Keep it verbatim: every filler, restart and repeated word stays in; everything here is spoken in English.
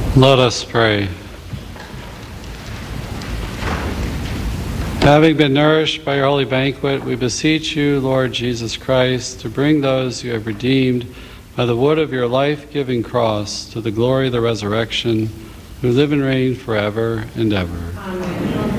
Let us pray. Having been nourished by your holy banquet, we beseech you, Lord Jesus Christ, to bring those you have redeemed by the wood of your life-giving cross to the glory of the resurrection, who live and reign forever and ever. Amen.